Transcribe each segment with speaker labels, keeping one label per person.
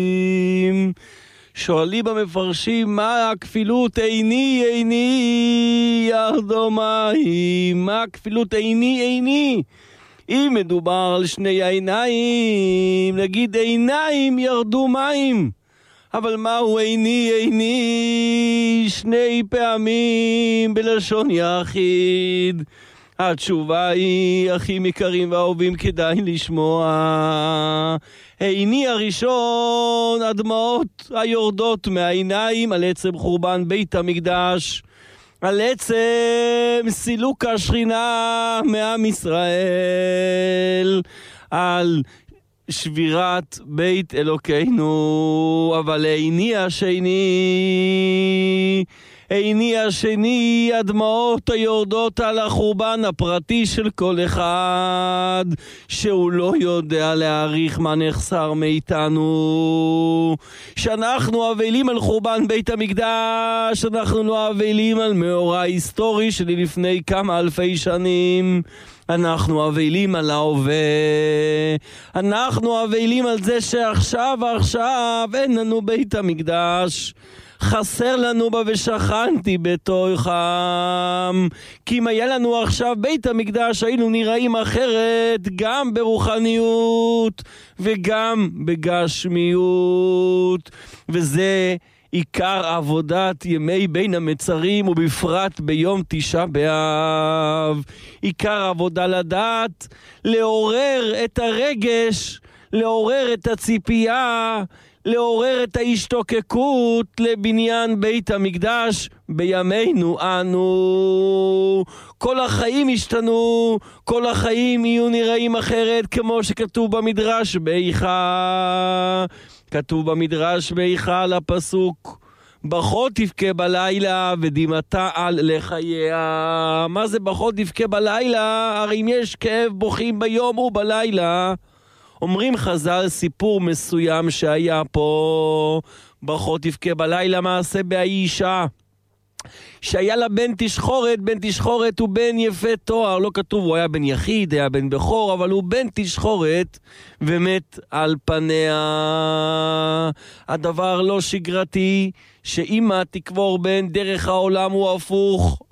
Speaker 1: שואלים המפרשים, מה הכפילות עיני עיני ירדו מים? מה הכפילות עיני עיני? אם מדובר על שני העיניים, נגיד עיניים ירדו מים. אבל מהו עיני עיני? שני פעמים בלשון יחיד. התשובה היא, אחים יקרים ואהובים, כדאי לשמוע. עיני הראשון, הדמעות היורדות מהעיניים על עצם חורבן בית המקדש, על עצם סילוק השכינה מעם ישראל, על שבירת בית אלוקינו. אבל עיני השני, הדמעות היורדות על החורבן הפרטי של כל אחד, שהוא לא יודע להעריך מה נחסר מאיתנו. שאנחנו אבלים על חורבן בית המקדש, אנחנו לא אבלים על מאורע היסטורי שלי לפני כמה אלפי שנים. אנחנו אבלים על ההווה, אנחנו אבלים על זה שעכשיו אין לנו בית המקדש, חסר לנו בה ושכנתי בתוכם. כי אם היה לנו עכשיו בית המקדש, היינו נראים אחרת, גם ברוחניות וגם בגשמיות. וזה עיקר עבודת ימי בין המצרים, ובפרט ביום תשעה באב. עיקר עבודה לדעת, לעורר את הרגש, לעורר את הציפייה, לעורר את ההשתוקקות לבניין בית המקדש בימינו אנו. כל החיים השתנו, כל החיים יהיו נראים אחרת, כמו שכתוב במדרש באיכה. כתוב במדרש באיכה על הפסוק, בכה תבכה בלילה ודמעתה על לחייה. מה זה בכה תבכה בלילה? הרי אם יש כאב בוכים ביום ובלילה. אומרים חז"ל סיפור מסוים שהיה פה, בכה תבכה בלילה, מעשה באישה שהיה לה בן תשחורת. בן תשחורת הוא בן יפה תואר, לא כתוב הוא היה בן יחיד, היה בן בכור, אבל הוא בן תשחורת ומת על פניה. הדבר לא שגרתי שאמא תקבור בן, דרך העולם הוא הפוך,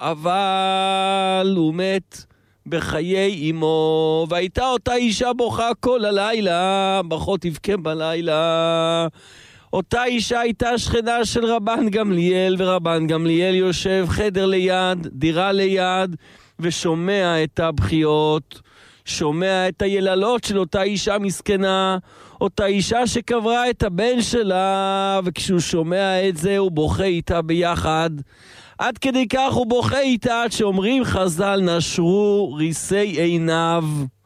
Speaker 1: אבל הוא מת בחיי אמו. והייתה אותה אישה בוכה כל הלילה, בכה תבכה בלילה. אותה אישה הייתה שכנה של רבן גמליאל, ורבן גמליאל יושב חדר ליד, דירה ליד, ושומע את הבכיות, שומע את היללות של אותה אישה מסכנה, אותה אישה שקברה את הבן שלה, וכשהוא שומע את זה הוא בוכה איתה ביחד. עד כדי כך הוא בוכה איתה, עד שאומרים חז"ל, נשרו ריסי עיניו.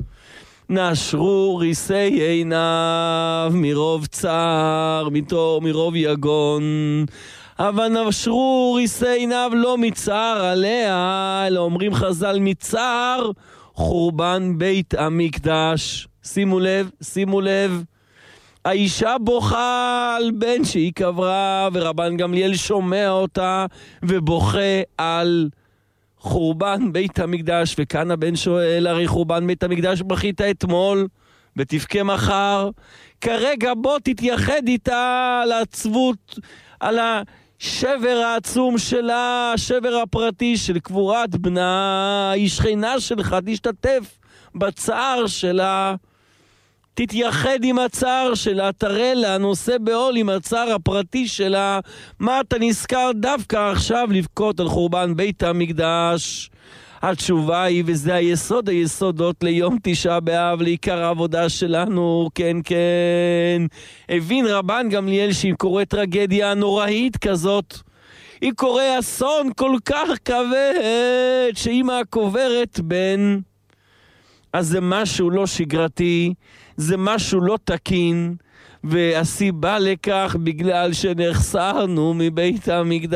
Speaker 1: נשרו ריסי עיניו מרוב צער, מרוב יגון. אבל נשרו ריסי עיניו לא מצער עליה, אלא אומרים חז"ל מצער חורבן בית המקדש. שימו לב, שימו לב. האישה בוכה על בן שהיא קברה, ורבן גמליאל שומע אותה ובוכה על חורבן בית המקדש. וכאן הבן שואל, הרי חורבן בית המקדש בכית אתמול ותבכה מחר, כרגע בוא תתייחד איתה על העצבות, על השבר העצום שלה, השבר הפרטי של קבורת בנה. היא שכנה שלך, תשתתף בצער שלה, תתייחד עם הצער שלה, תראה לה, נושא בעול עם הצער הפרטי שלה. מה אתה נזכר דווקא עכשיו לבכות על חורבן בית המקדש? התשובה היא, וזה היסוד היסודות ליום תשעה באב, לעיקר העבודה שלנו. כן, כן, הבין רבן גמליאל שאם קורה טרגדיה נוראית כזאת, אם קורה אסון כל כך כבד שאמא קוברת בן, אז זה משהו לא שגרתי, זה משהו לא תקין, והסיבה לכך בגלל שנחסרנו מבית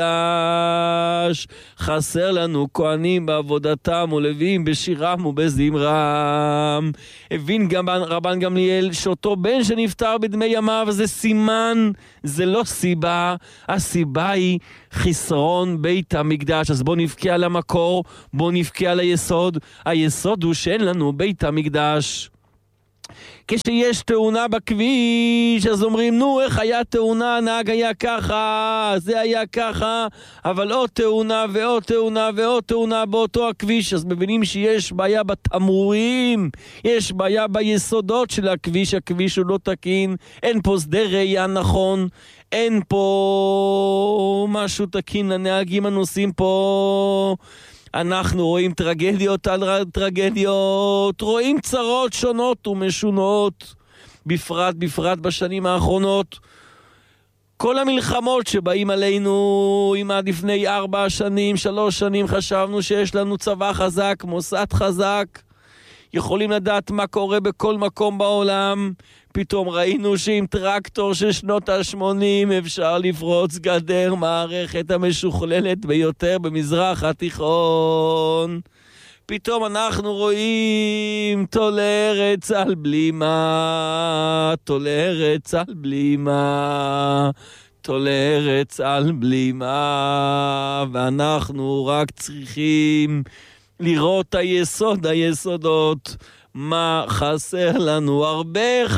Speaker 1: המקדש. חסר לנו כהנים בעבודתם ולווים בשירם ובזמרם. הבין גם רבן גמליאל שאותו בן שנפטר בדמי ימיו זה סימן, זה לא סיבה. הסיבה היא חסרון בית המקדש. אז בוא נבכה על המקור, בוא נבכה על היסוד. היסוד הוא שאין לנו בית המקדש. כשיש תאונה בכביש, אז אומרים, נו, איך היה תאונה, הנהג היה ככה, זה היה ככה, אבל עוד תאונה ועוד תאונה ועוד תאונה באותו הכביש, אז מבינים שיש בעיה בתמרורים, יש בעיה ביסודות של הכביש, הכביש הוא לא תקין, אין פה שדה ראייה נכון, אין פה משהו תקין לנהגים הנוסעים פה. אנחנו רואים טרגדיות על טרגדיות, רואים צרות שונות ומשונות, בפרט בשנים האחרונות. כל המלחמות שבאים עלינו, אם עד לפני 4 שנים, 3 שנים חשבנו שיש לנו צבא חזק, מוסד חזק, יכולים לדעת מה קורה בכל מקום בעולם, פתאום ראינו שעם טרקטור של שנות ה-80 אפשר לפרוץ גדר, מערכת המשוכללת ביותר במזרח התיכון. פתאום אנחנו רואים תולרת צה"ל בלימה, תולרת צה"ל בלימה, תולרת צה"ל בלימה, ואנחנו רק צריכים לראות היסודות, מה חסר לנו, הרבה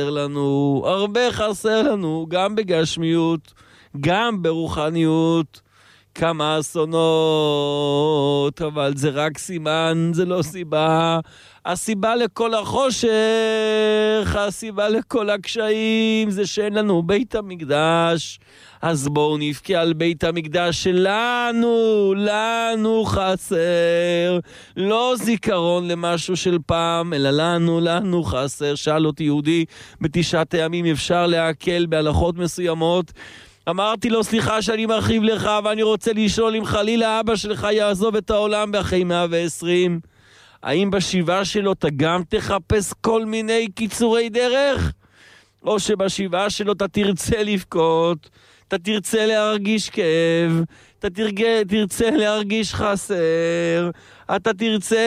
Speaker 1: חסר לנו, גם בגשמיות, גם ברוחניות, כמה אסונות, אבל זה רק סימן, זה לא סיבה. הסיבה לכל החושך, הסיבה לכל הקשיים, זה שאין לנו בית המקדש. אז בואו נבכה על בית המקדש שלנו, לנו חסר. לא זיכרון למשהו של פעם, אלא לנו חסר. שאל אותי יהודי, בתשעת הימים אפשר להקל בהלכות מסוימות. אמרתי לו, סליחה שאני מרחיב לך, ואני רוצה לשאול אם חלילה אבא שלך יעזוב את העולם באחרי 120, האם בשבעה שלו אתה גם תחפש כל מיני קיצורי דרך? או שבשבעה שלו אתה תרצה לבכות, אתה תרצה להרגיש כאב, אתה תרצה להרגיש חסר, אתה תרצה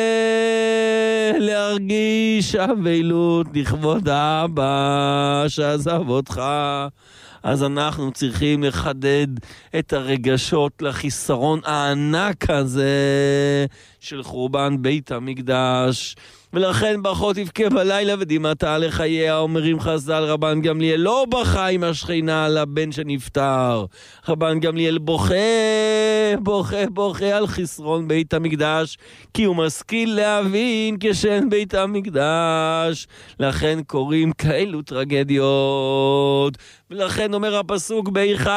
Speaker 1: להרגיש אבלות לכבוד אבא שעזב אותך. אז אנחנו צריכים לחדד את הרגשות לחיסרון הענק הזה של חורבן בית המקדש. ולכן ברכות תבכה בלילה ודמעתה לחייה, אומרים חז"ל. רבן גמליאל לא בכה עם השכינה על הבן שנפטר. רבן גמליאל בוכה על חסרון בית המקדש, כי הוא משכיל להבין כשאין בית המקדש. לכן קוראים כאלו טרגדיות. ולכן אומר הפסוק, בעירך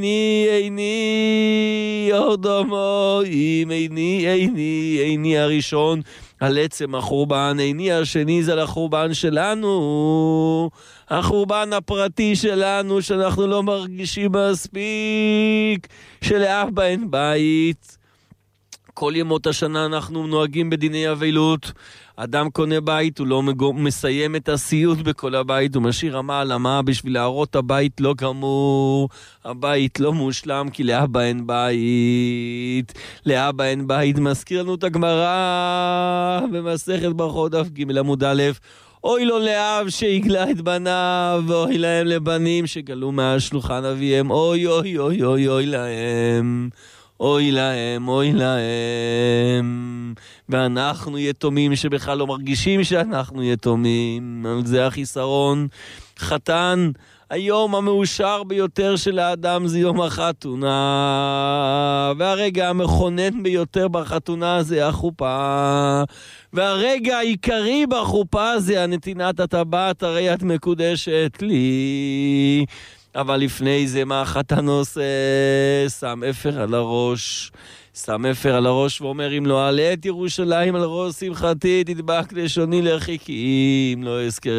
Speaker 1: עיני עוד דומעים, עיני הראשון על עצם החורבן, עיני השני זה לחורבן שלנו, החורבן הפרטי שלנו, שאנחנו לא מרגישים מספיק, שלאבא אין בית. כל ימות השנה אנחנו נוהגים בדיני אבלות. אדם קונה בית, הוא לא מסיים את הסיוט בכל הבית, הוא משאיר רמה על אמה בשביל להראות הבית לא גמור, הבית לא מושלם, כי לאבא אין בית. לאבא אין בית, מזכיר לנו את הגמרא במסכת ברכות דף ג' עמוד א', אוי לו לאב שהגלה את בניו, ואוי להם לבנים שגלו מהשולחן אביהם, אוי אוי אוי אוי אוי להם. אוי להם, אוי להם. ואנחנו יתומים שבכלל לא מרגישים שאנחנו יתומים. על זה החיסרון. חתן, היום המאושר ביותר של האדם זה יום החתונה. והרגע המכונן ביותר בחתונה זה החופה. והרגע העיקרי בחופה זה הנתינת הטבעת, הרי את מקודשת לי. אבל לפני זה מה החתן עושה? שם אפר על הראש. שם אפר על הראש ואומר, אם לא אעלה את ירושלים על ראש שמחתי, תדבק לשוני לרחיקים, לא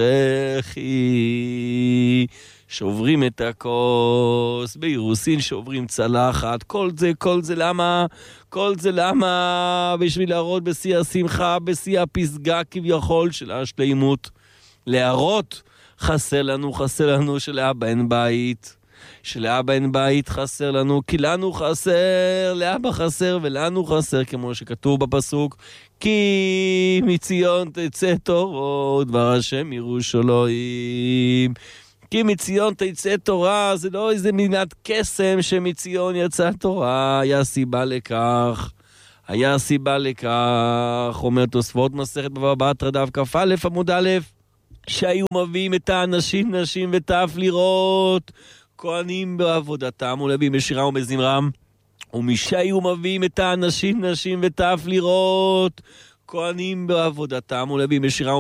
Speaker 1: אזכרכי. שוברים את הכוס, באירוסין שוברים צלחת. כל זה למה? כל זה למה? בשביל להראות בשיא השמחה, בשיא הפסגה כביכול של השלימות. להראות חסר לנו שלאבא אין בית. שלאבא אין בית חסר לנו, כי לנו חסר, לאבא חסר ולנו חסר, כמו שכתוב בפסוק, כי מציון תצא תורה, דבר השם ירושלים. כי מציון תצא תורה, זה לא איזה מילת קסם שמציון יצא תורה, היה סיבה לכך, אומר תוספות מסכת בבא בתרא דף כ"א עמוד א', שהיו מביאים את האנשים, נשים וטף לראות, כהנים בעבודתם ולווים בשירם ובזמרם, ומשהיו מביאים את האנשים, נשים וטף לראות, כהנים בעבודתם ולווים בשירם